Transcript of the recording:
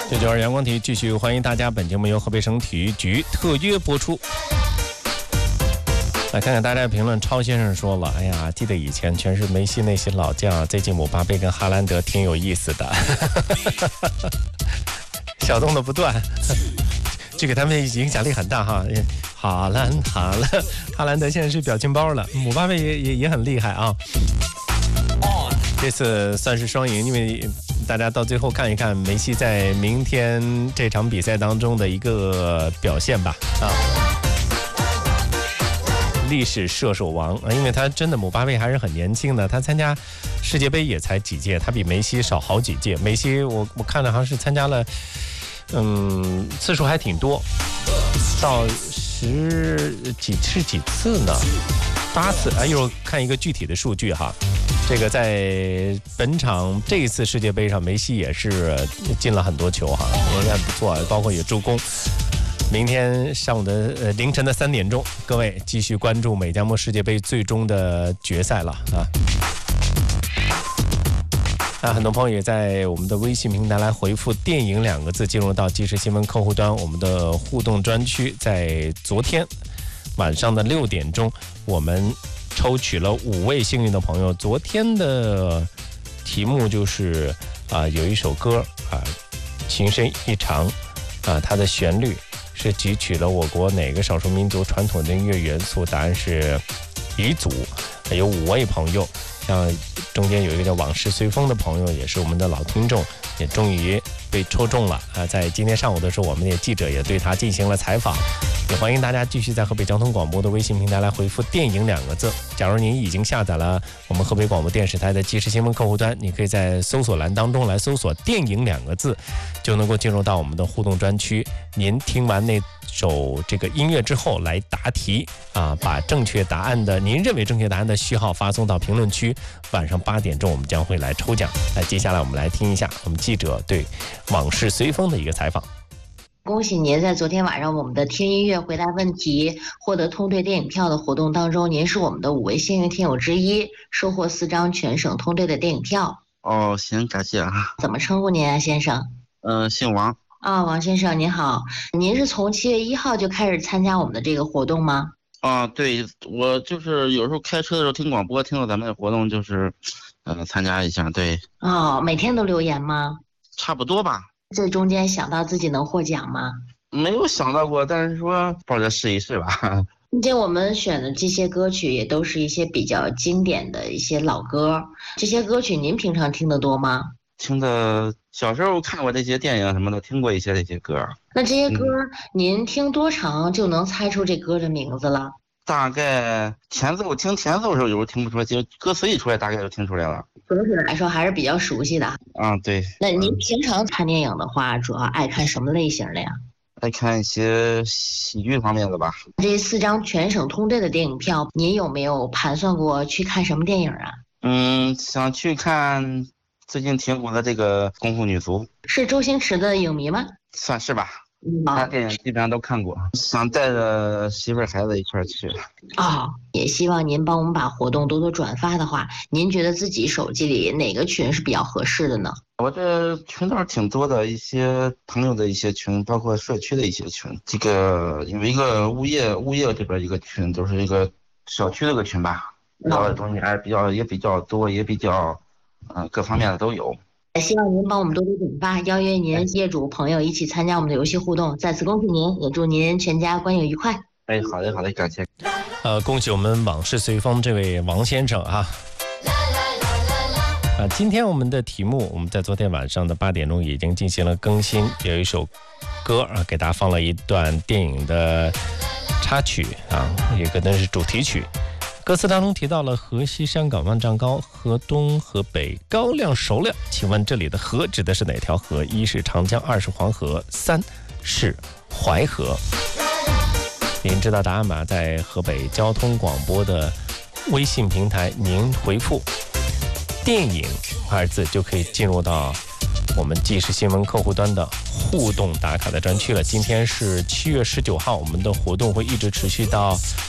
这就是阳光体育，继续欢迎大家。本节目由河北省体育局特约播出。来看看大家的评论，超先生说了：“哎呀，记得以前全是梅西那些老将，最近姆巴佩跟哈兰德挺有意思的。”小动的不断，这个他们影响力很大哈。哈兰德现在是表情包了，姆巴佩也很厉害啊。这次算是双赢，因为大家到最后看一看梅西在明天这场比赛当中的一个表现吧啊。历史射手王，因为他真的姆巴佩还是很年轻的，他参加世界杯也才几届，他比梅西少好几届。梅西我看了好像是参加了，次数还挺多，到几次呢？8次。一会儿看一个具体的数据哈。这个在本场这一次世界杯上，梅西也是进了很多球哈，应该不错，包括也助攻。明天上午的凌晨的3点钟，各位继续关注美加墨世界杯最终的决赛了啊！很多朋友也在我们的微信平台来回复"电影"2个字，进入到即时新闻客户端我们的互动专区。在昨天晚上的6点钟，我们抽取了5位幸运的朋友。昨天的题目就是有一首歌情深意长它的旋律是汲取了我国哪个少数民族传统的音乐元素？答案是彝族。有5位朋友，像中间有一个叫往事随风的朋友，也是我们的老听众，也终于被抽中了在今天上午的时候，我们的记者也对他进行了采访。也欢迎大家继续在河北交通广播的微信平台来回复"电影"2个字。假如您已经下载了我们河北广播电视台的即时新闻客户端，你可以在搜索栏当中来搜索"电影"2个字，就能够进入到我们的互动专区。您听完那首这个音乐之后来答题把正确答案的您认为正确答案的序号发送到评论区。晚上8点钟我们将会来抽奖。接下来我们来听一下我们记者对往事随风的一个采访。 恭喜您在昨天晚上我们的听音乐回答问题获得通兑电影票的活动当中，您是我们的5位幸运听友之一，收获4张全省通兑的电影票。 哦，行，感谢啊。 怎么称呼您啊，先生？ 姓王。 王先生您好，您是从7月1号就开始参加我们的这个活动吗？ 对，我就是有时候开车的时候听广播，听到咱们的活动，就是参加一下。对。 每天都留言吗？ 差不多吧。 这中间想到自己能获奖吗？ 没有想到过，但是说抱着试一试吧。 今天我们选的这些歌曲也都是一些比较经典的一些老歌，这些歌曲您平常听得多吗？ 听的，小时候看过这些电影什么的，听过一些这些歌。 那这些歌您听多长就能猜出这歌的名字了？ 大概听前奏的时候有时候听不出来，就歌词一出来大概就听出来了。 总体来说还是比较熟悉的。 对。 那您平常看电影的话，主要爱看什么类型的呀？ 爱看一些喜剧方面的吧。 这4张全省通兑的电影票，您有没有盘算过去看什么电影啊？ 想去看最近挺火的这个《功夫女足》。 是周星驰的影迷吗？ 算是吧。他电影基本上都看过，想带着媳妇儿孩子一块儿去。 也希望您帮我们把活动多多转发的话，您觉得自己手机里哪个群是比较合适的呢？ 我这群倒是挺多的，一些朋友的一些群，包括社区的一些群。这个有一个物业这边一个群，都是一个小区的一个群吧，聊的东西还也比较多，也比较各方面的都有。 希望您帮我们多多转发，邀约您业主朋友一起参加我们的游戏互动。再次恭喜您，也祝您全家观影愉快。 好的，感谢。 恭喜我们往事随风这位王先生今天我们的题目，我们在昨天晚上的8点钟已经进行了更新，有一首歌给大家放了一段电影的插曲也可能是主题曲。歌词当中提到了河西山岗万丈高，河东河北高粱熟了。请问这里的河指的是哪条河？1是长江，2是黄河，3是淮河。您知道答案吗？在河北交通广播的微信平台，您回复"电影"2字就可以进入到我们即时新闻客户端的互动打卡的专区了。今天是7月19号，我们的活动会一直持续到